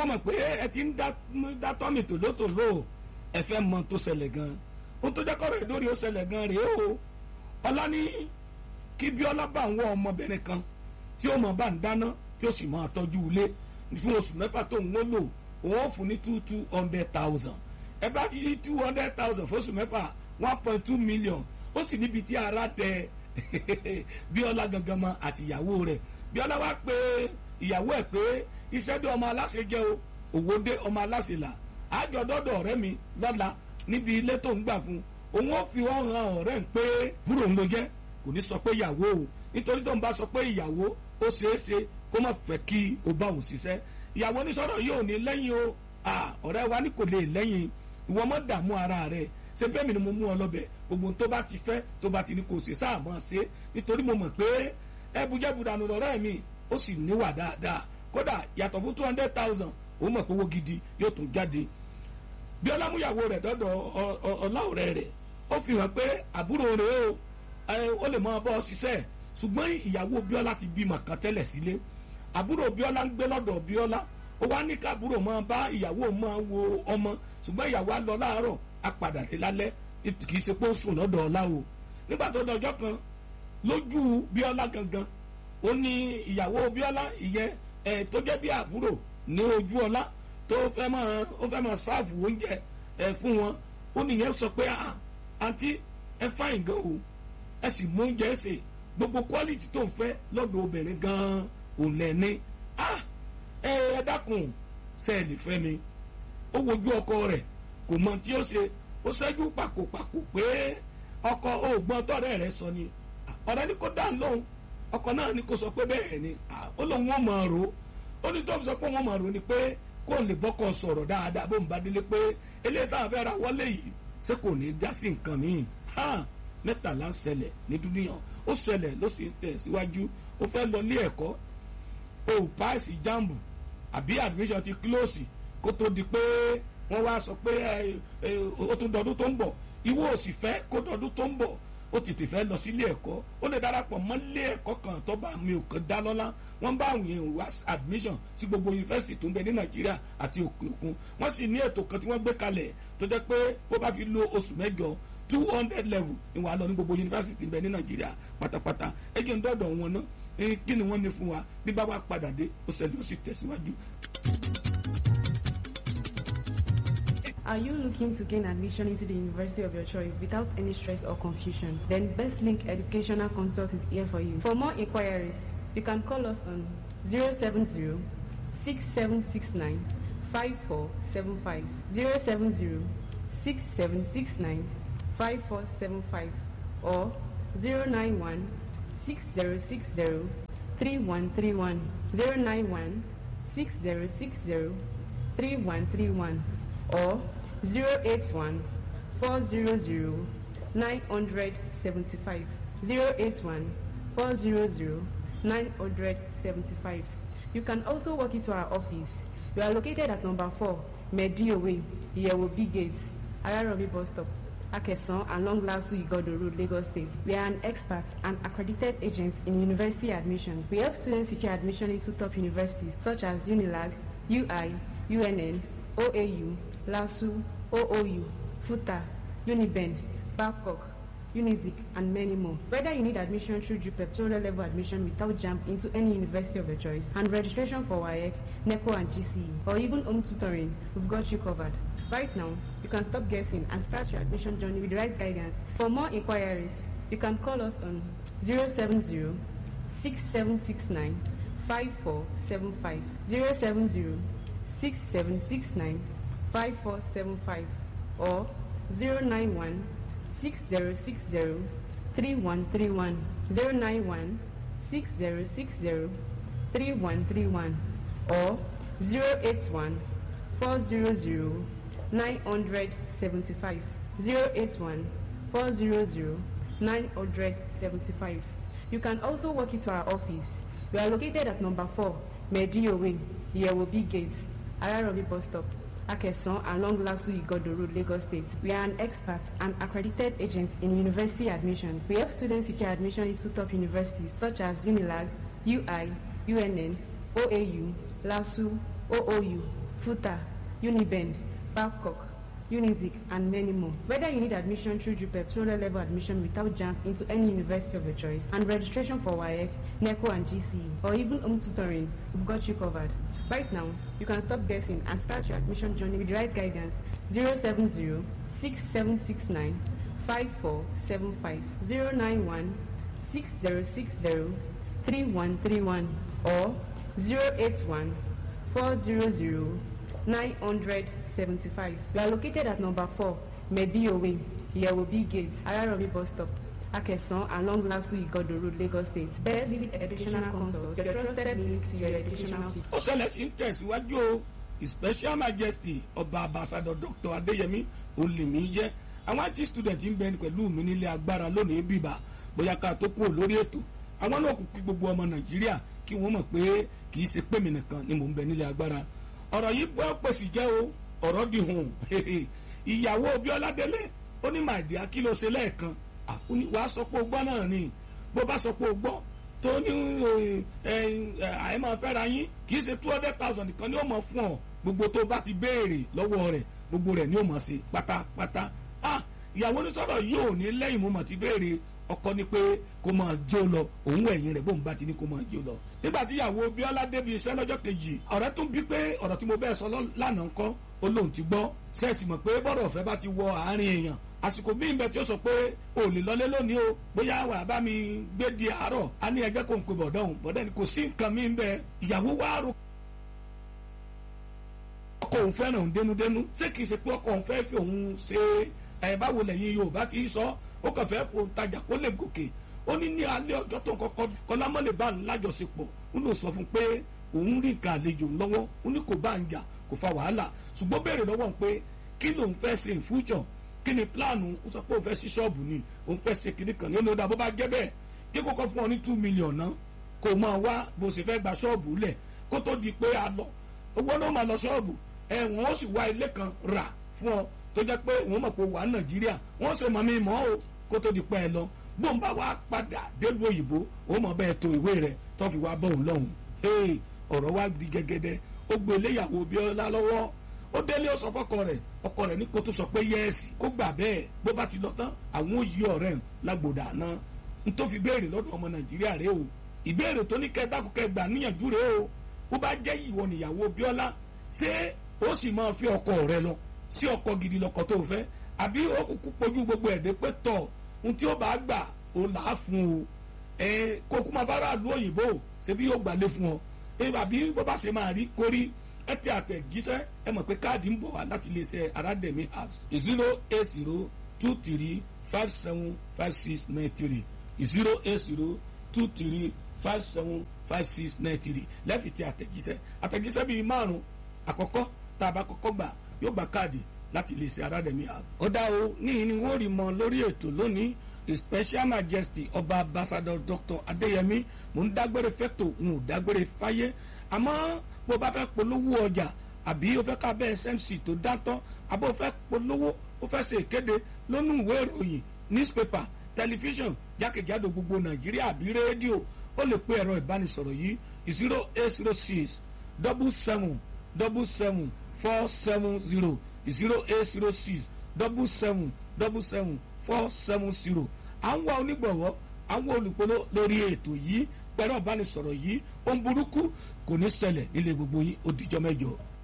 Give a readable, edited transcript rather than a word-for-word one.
mo mọ̀ pé ẹ ti ń dá tọ́mì tòlótòló ẹ fẹ́ mọ tó ṣẹlẹ̀ gan ohun tó jẹ́ kọ́rọ̀ ìdórí ó ṣẹlẹ̀ gan rèé o. ọlá ní kí Bíọ́lá bá ń wọ ọmọbìnrin kan tí ó mọ̀ bá ń dáná tí ó sì máa tọ́jú ilé fún oṣù mẹ́fà tó ń lò òun ó fún ní 200,000 ẹ bá fi 200,000 fóṣù mẹ́fà 1.2 million ó sì níbi tí ara tẹ Bíọ́lá gangan mọ àti ìyàwó rẹ̀. Bíọ́lá wá pé ìyàwó ẹ̀ pé iṣẹ́ dé ọmọ aláṣẹ jẹ́ o òwò dé ọmọ aláṣẹ là àjọ dọ́dọ̀ ọ̀rẹ́ mi lọ́la níbi ilé tó ń gbà fún òun ó fi wọ́n hàn ọ̀rẹ́ ń pé búrò ń lo jẹ́ kò ní sọ pé ìyàwó o nítorí tó ń bá sọ pé ìyàwó ó ṣeéṣe kó má fẹ́ kí o bá òun ṣiṣẹ́. ìyàwó oníṣọ́rọ̀ yóò ní lẹ́yìn o ọ̀rẹ́ wa ní kò lè lẹ́yìn ìwọ mọ́ dààmú ara rẹ̀ ṣé fẹ́mi ni mo mú ọ lọ́bẹ̀ gbogbo tó bá ti fẹ́ tó bá ti ní kò ṣe sáà mọ́ ṣe nítorí mo mọ̀ pé ẹbùjẹ́bùdànù lọ́rẹ́ mi ó sì níwà dáadáa kódà yàtọ̀ fún 200,000 ó mọ̀ pé owó gidi yóò tún jáde. Bíọ́lá múyàwó rẹ̀ dọ́dọ̀ ọlá ọ̀rẹ́ rẹ̀ ó fi hàn pé àbúrò rẹ̀ ó lè máa bọ́ ṣiṣẹ́ ṣùgbọ́n ìyàwó Bíọ́lá ti bímọ kan tẹ́lẹ̀ sílé àbúrò Bíọ́lá ń gbé lọ́dọ̀ Bíọ́lá ó wá ní káàbúrò máa bá ìyàwó máa wo ọmọ ṣùgbọ́n ìyàwó á lọ láàárọ̀ á padà dé lálẹ́ kì í ṣe pé ó sùn lọ́dọ̀ ọlá o. nígbà tó dọjọ́ kan lójú Bíọ́lá gangan ó ní ìyàwó Bíọ́lá ìyẹn tó jẹ́ bí àbúrò ní ojú ọlá tó fẹ́ máa sáàfù oúnjẹ fún wọn ó nìyẹn sọ pé àǹtí ẹ fáìn gan o ẹ sì mú oúnjẹ ṣe gbogbo quality tó ń fẹ́ lọ́dọ̀ obìnrin gan òun lẹ́ni ẹ dákun ṣe ẹ lè fẹ́ mi. ó wojú ọkọ rẹ̀ kò mọ tí ó ṣe ó ṣẹ́jú pàkópàkó pé ọkọ ògbọ́n tọ́rẹ́ rẹ̀ sọ ni ọ̀rẹ́ ní kó dá lóhùn ọkọ náà ní kó sọ pé bẹ́ẹ̀ ni ó lóun wọ́n mọ̀ ọ́rọ́ ó ní tó fi sọ pé wọ́n mọ̀ ọ́rọ́ ni pé kó lè bọ́kọ̀ sọ̀rọ̀ dáadáa bó ń bá délé pé eléyìí táwọn fẹ́ ra wọlé yìí ṣé kò ní dá sí nǹkan míì mẹ́tàlá ń ṣẹlẹ̀ ní dúníyàn ó ṣẹlẹ̀ ló sì ń tẹ̀ síwájú ó fẹ́ lọ ilé ẹ̀kọ́ ó páàsì jáàmù àbí admission ti close kó tó di pé wọ́n wá sọ pé ó tún dọdún tó ń bọ̀ ìwọ ò sì fẹ́ kó dọdún tó ń bọ̀ ó tètè fẹ́ lọ sí ilé ẹ̀kọ́ ó lè darapọ̀ mọ́ ilé ẹ̀kọ́ kan tó bá mi ò kàn dá lọ́lá wọ́n bá àwọn èèyàn wá admission sí gbogbo yunifásitì tó ń bẹ ní Nàìjíríà àti òkè òkun wọ́n sì ní ètò kan tí wọ́n gbé kalẹ̀ tó jẹ́ pé bó bá fi lo oṣù mẹ́jọ 200 level ni wàá lọ ní gbogbo yunifásitì ń bẹ ní Nàìjíríà pátápátá ẹ jẹ́ ń dọ́dọ̀ wọn náà kí ni wọ́n ní fún wa bí bá wà padà dé ó ṣẹlẹ̀ ó sì tẹ̀síwájú. Are you looking to gain admission into the university of your choice without any stress or confusion? Then BestLink Educational Consult is here for you. For more inquiries, you can call us on 070-6769-5475, 070-6769-5475, or 091-6060-3131, 091-6060-3131, or 081-400-975, 081-400-975. You can also walk into our office. We are located at number 4, Medio Way, Iyewo Big Gates, Ararobi Bus Stop, Akeson and Long Lasu Igodo Road, Lagos State. We are an expert and accredited agent in university admissions. We help students secure admission into top universities such as UNILAG, UI, UNN, OAU, LASU, OOU, FUTA, UNIBEN, Babcock, UNIZIC, and many more. Whether you need admission through JUPEP, total level admission without JAMB into any university of your choice, and registration for WAEC, NECO, and GCE, or even home tutoring, we've got you covered. Right now, you can stop guessing and start your admission journey with the right guidance. For more inquiries, you can call us on 070-6769-5475, 070-6769-5475, or 091-6060-3131, 091-6060-3131, or 081-400-975, 081-400-975. You can also walk into our office. We are located at number 4, Medio Way, Iyewo Big Gates, Ararobi Bus Stop, Akeson and Long Lasu Igodo Road, Lagos State. We are an expert and accredited agent in university admissions. We help students secure admission into top universities such as UNILAG, UI, UNN, OAU, LASU, OOU, FUTA, Unibend, Babcock, Unizik, and many more. Whether you need admission through JUPEP 200 level admission without JAMB into any university of your choice, and registration for WAEC, NECO, and GCE, or even home tutoring, we've got you covered. Right now, you can stop guessing and start your admission journey with the right guidance. 070-6769-5475, 091-6060-3131, or 081-400-975. We are located at number 4, Medio Way, Yewobi Gate, Araromi Bus Stop, Akeson, along Lasu Igodo Road, Lagos State. Best visit educational consult, your trusted link to your educational future. ó ṣẹlẹ̀ sí ń tẹ̀síwájú o His Special Majesty ọba ambassador Dr. Adéyẹmí Olùmíjẹ́ àwọn IT student ń bẹ pẹ̀lú mi nílé agbára lónìí bíbá bóyá ká tó kúrò lórí ètò àwọn náà kò pín gbogbo ọmọ Nàìjíríà kí wọ́n mọ̀ pé kì í ṣe pé mi nìkan ni mò ń bẹ nílé agbára ọ̀rọ̀ yìí bọ́ pèsè jẹ́ o ọ̀rọ̀ di hùn ìyàwó Bíọ́lá Délé ó ní màdìá kí ló ṣe lẹ́ẹ̀kan wàá sọ pé o gbọ́ náà ni bó bá sọ pé o gbọ́ tó ní àìmọ̀ fẹ́ra yín kì í ṣe 200,000 nìkan ni ó mọ̀ fún ọ gbogbo tó bá ti béèrè lọ́wọ́ rẹ̀ gbogbo rẹ̀ ni ó mọ̀ sí pátápátá ìyàwó onísọ̀rọ̀ yóò ní lẹ́yìn mo mọ̀ ti béèrè ọkọ ni pé kó máa jó lọ òun ẹ̀yìn rẹ̀ bóun bá ti ní kó máa jó lọ. nígbà tí ìyàwó Bíọ́lá débi iṣẹ́ lọ́jọ́ kejì ọ̀rẹ́ tún bí pé ọ̀rọ̀ tí mo bẹ́ẹ̀ sọ lánàá ńkọ́ ó lóun ti gbọ́ sẹ́ẹ̀sì mọ̀ pé bọ́dọ̀ ọ̀fẹ́ bá ti wọ àárín èèyàn àsìkò bí nbẹ tí ó sọ pé ò lè lọlé lónìí o bóyá wà bá mi gbé di àárọ̀ á ní ẹjẹ́ kó ń pe bọ̀dọ̀ bọ̀dọ̀ ni kò sí nǹkan mi nbẹ ìyàwó wa rò ọkọ òun fẹ́ràn òun dénúdénú ṣé kìí ṣe pé ọkọ òun fẹ́ fi òun ṣe báwo lẹ́yìn Yorùbá ti sọ ó kàn fẹ́ kó tajà kó lè gòkè ó ní ní alẹ́ ọjọ́ tó ń kọ́kọ́ kọlámọ́lẹ̀ bá ń lájọṣepọ̀ ó lọ sọ fún pé òun rí nǹkan àlejò lọ́wọ́ ó ní kò bá ń jà kò fa wàhálà ṣùgbọ́n béèrè lọ́wọ́ pé kí lòun fẹ́ ṣe in future kí ni pílánù ó sọ pé òun fẹ́ sí ṣọ́ọ̀bù ni òun fẹ́ ṣe kinní kan ní ó ní ó dá bó bá jẹ́ bẹ́ẹ̀ kí kókó fún ọ ní 2 million náà kó máa wá bó ṣe fẹ́ gba ṣọ́ọ̀bù lẹ̀ kó tó di pé a lọ owó náà máa lọ ṣọ́ọ̀bù wọ́n ó sì wá ilé kan rà fún ọ tó jẹ́ pé wọ́n mọ̀ pé wà á Nàìjíríà wọ́n sì mọ̀ mí mọ́ o kó tó di pé ẹ lọ bóun bá wá padà délùú òyìnbó ó mọ̀ bẹ́ẹ̀ tó ìwé rẹ̀ tó fi wá bóun lọ́hùn ọ̀rọ̀ wá di gẹ́gẹ́dẹ́ ó gbé iléyàwó Bíọ́lá lọ́wọ́ ó délé ó sọ fọ́kọ rẹ̀ ní kó tó sọ pé yẹ́ẹ̀sì kó gbà bẹ́ẹ̀ bó bá ti lọ tán àwọn ó yí ọ̀rẹ́ lágbòdà náà n tó fi béèrè lọ́dọ̀ ọmọ Nàìjíríà rèé o ìbéèrè tó ní kẹ́ẹ́dàkùkẹ́ gbà níyànjú rèé o bó bá jẹ́ ìwọ níyàwó Bíọ́lá ṣé ó sì máa fi ọkọ rẹ lọ sí ọkọ gidi lọkọ tó fẹ́ àbí ó kúkú pojú gbogbo ẹ̀dẹ́ pé tọ̀ ohun tí ó bá gbà ó là á fún o kó kú máa bára lu òyìnbó ṣebí yóò gbà lé fún ọ àbí bó bá ṣe máa rí kórí ẹ tẹ àtẹ̀jíṣẹ́ ẹ mọ̀ pé káàdì ń bọ̀ wá láti iléeṣẹ́ Arademi apps 08023575693 08023575693 lẹ́fì tẹ àtẹ̀jíṣẹ́ bíi márùn-ún àkọ́kọ́ tá a bá kọ́kọ́ gbà yóò gba káàdì láti iléeṣẹ́ Arademi apps. ó dá o níyìn ni wọ́n rí mọ́ lórí ètò lónìí His Special Majesty ọba ambassador Dr. Adéyẹmí mò ń dágbére fẹ́tò n ò dágbére fáyé àmọ́ bó bá fẹ́ polówó ọjà àbí ó fẹ́ ká bẹ́ẹ̀ SMC tó dáńtọ́ àbó fẹ́ polówó ó fẹ́ ṣe ìkéde lónú ìwé ìròyìn newspaper tẹlifíṣàn jákèjádò gbogbo Nàìjíríà àbí rédíò ó lè pe ẹ̀rọ ìbánisọ̀rọ̀ yìí 0806 77 77 470 0806 77 77 470 à ń wá onígbọ̀wọ́ à ń wá olùpolówó lórí ètò yìí pẹ̀lú ìbánisọ̀rọ̀ yìí ohun burúkú kò ní ṣẹlẹ̀ nílé gbogbo yín ó dijọ́ mẹ́jọ.